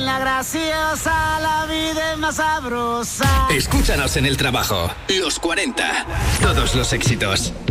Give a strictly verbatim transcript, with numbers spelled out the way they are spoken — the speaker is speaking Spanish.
niña graciosa, la vida es más sabrosa. Escúchanos en el trabajo. Los cuarenta. Todos los éxitos.